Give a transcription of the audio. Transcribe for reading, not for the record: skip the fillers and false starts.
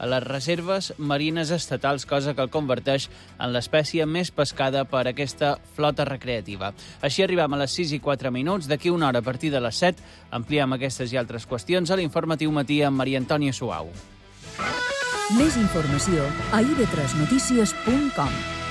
a les reserves marines estatals, cosa que el converteix en l'espècie més pescada per aquesta flota recreativa. Així arribem a les 6:04. D'aquí una hora, a partir de les 7, ampliem aquestes i altres qüestions a l'Informatiu Matí amb Maria Antònia Suau. Més informació a ib3notícies.com.